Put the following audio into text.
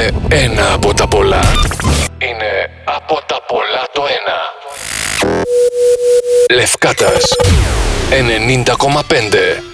είναι ένα από τα πολλά. Είναι από τα πολλά το ένα. Λευκάτας 90,5.